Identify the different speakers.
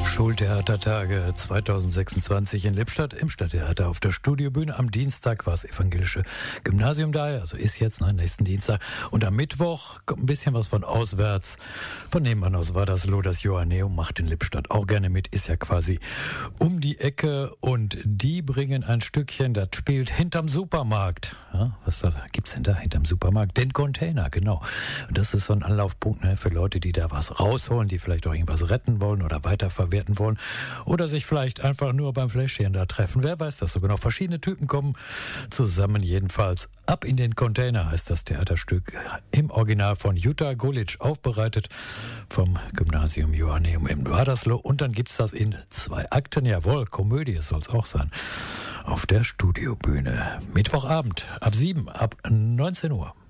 Speaker 1: Schultheatertage 2026 in Lippstadt im Stadttheater. Auf der Studiobühne am Dienstag war das evangelische Gymnasium da, also ist jetzt nächsten Dienstag. Und am Mittwoch kommt ein bisschen was von auswärts. Von nebenan aus war das das Johanneum, macht in Lippstadt auch gerne mit, ist ja quasi um die Ecke. Und die bringen ein Stückchen, das spielt hinterm Supermarkt. Ja, was gibt's denn da hinterm Supermarkt? Den Container, genau. Und das ist so ein Anlaufpunkt, ne, für Leute, die da was rausholen, die vielleicht auch irgendwas retten wollen oder weiterverwerten wollen oder sich vielleicht einfach nur beim Fläschchen da treffen. Wer weiß das so genau. Verschiedene Typen kommen zusammen jedenfalls. Ab in den Container heißt das Theaterstück im Original von Jutta Gulic, aufbereitet vom Gymnasium Johanneum in Wadersloh. Und dann gibt's das in 2 Akten. Jawohl, Komödie soll es auch sein. Auf der Studiobühne. Mittwochabend ab 7, ab 19 Uhr.